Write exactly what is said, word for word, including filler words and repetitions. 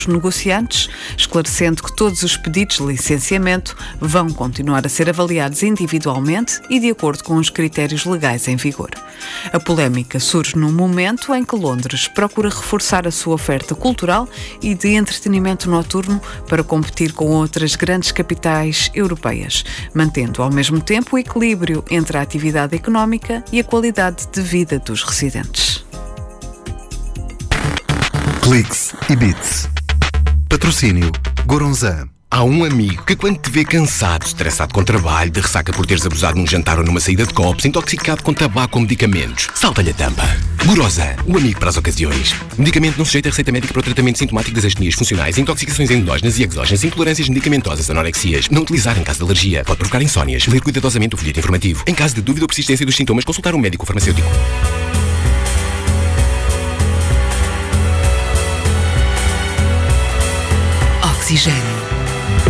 negociantes, esclarecendo que todos os pedidos de licenciamento vão continuar a ser avaliados individualmente e de acordo com os critérios legais em vigor. A polémica surge num momento em que Londres procura reforçar a sua oferta cultural e de entretenimento noturno para competir com outras grandes capitais europeias, mantendo ao mesmo tempo o equilíbrio entre a atividade económica e a qualidade de vida dos residentes. Cliques e Bits. Patrocínio Goronzan. Há um amigo que quando te vê cansado, estressado com trabalho, de ressaca por teres abusado num jantar ou numa saída de copos, intoxicado com tabaco ou medicamentos, salta-lhe a tampa. Goronzan, o amigo para as ocasiões. Medicamento não sujeito a receita médica para o tratamento sintomático das astenias funcionais, intoxicações endógenas e exógenas, intolerâncias medicamentosas, anorexias. Não utilizar em caso de alergia. Pode provocar insónias. Ler cuidadosamente o folheto informativo. Em caso de dúvida ou persistência dos sintomas, consultar um médico farmacêutico. Oxigênio.